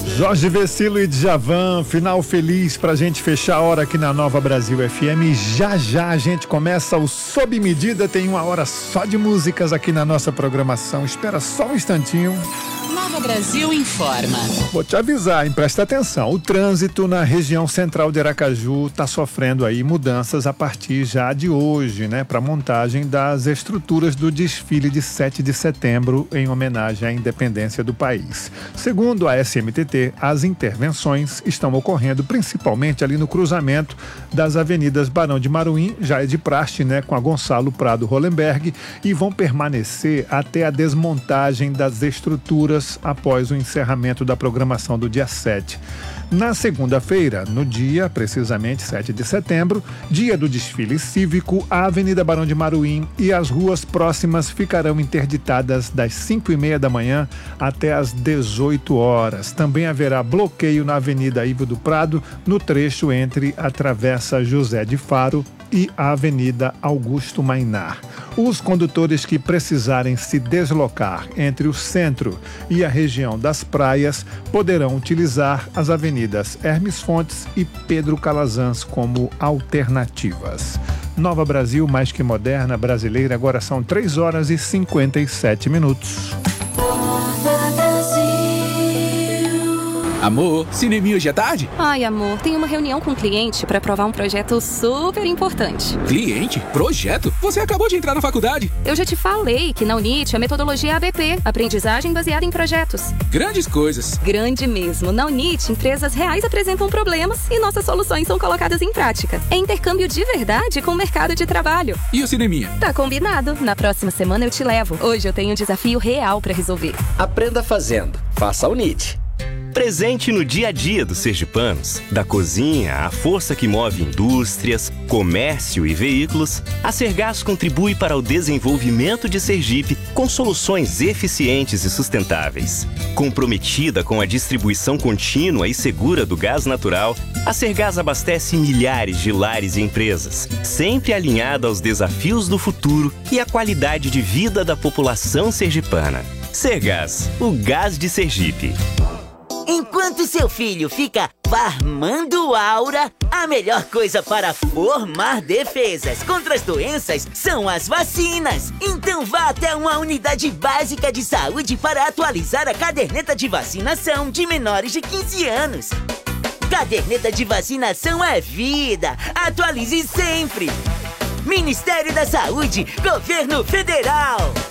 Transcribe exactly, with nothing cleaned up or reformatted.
Jorge Vecilo e Djavan, final feliz pra gente fechar a hora aqui na Nova Brasil F M. Já já a gente começa o Sob Medida, tem uma hora só de músicas aqui na nossa programação. Espera só um instantinho. Nova Brasil informa. Vou te avisar, hein? Presta atenção. O trânsito na região central de Aracaju está sofrendo aí mudanças a partir já de hoje, né? Para montagem das estruturas do desfile de sete de setembro em homenagem à independência do país. Segundo a S M T T, as intervenções estão ocorrendo principalmente ali no cruzamento das avenidas Barão de Maruim, já é de praxe, né? Com a Gonçalo Prado Hollenberg, e vão permanecer até a desmontagem das estruturas após o encerramento da programação do dia sete. Na segunda-feira, no dia, precisamente sete de setembro, dia do desfile cívico, a Avenida Barão de Maruim e as ruas próximas ficarão interditadas das cinco e meia da manhã até as dezoito horas. Também haverá bloqueio na Avenida Ivo do Prado, no trecho entre a Travessa José de Faro e a Avenida Augusto Mainar. Os condutores que precisarem se deslocar entre o centro e a região das praias poderão utilizar as avenidas Hermes Fontes e Pedro Calazans como alternativas. Nova Brasil, mais que moderna, brasileira, agora são três horas e cinquenta e sete minutos. Amor, cineminha hoje à tarde? Ai, amor, tenho uma reunião com um cliente para aprovar um projeto super importante. Cliente? Projeto? Você acabou de entrar na faculdade. Eu já te falei que na Unit a metodologia é A B P, aprendizagem baseada em projetos. Grandes coisas. Grande mesmo. Na Unit, empresas reais apresentam problemas e nossas soluções são colocadas em prática. É intercâmbio de verdade com o mercado de trabalho. E o cineminha? Tá combinado. Na próxima semana eu te levo. Hoje eu tenho um desafio real para resolver. Aprenda fazendo. Faça a Unit. Presente no dia a dia dos sergipanos, da cozinha à força que move indústrias, comércio e veículos, a Sergás contribui para o desenvolvimento de Sergipe com soluções eficientes e sustentáveis. Comprometida com a distribuição contínua e segura do gás natural, a Sergás abastece milhares de lares e empresas, sempre alinhada aos desafios do futuro e à qualidade de vida da população sergipana. Sergás, o gás de Sergipe. Enquanto seu filho fica farmando aura, a melhor coisa para formar defesas contra as doenças são as vacinas. Então vá até uma unidade básica de saúde para atualizar a caderneta de vacinação de menores de quinze anos. Caderneta de vacinação é vida. Atualize sempre. Ministério da Saúde, Governo Federal.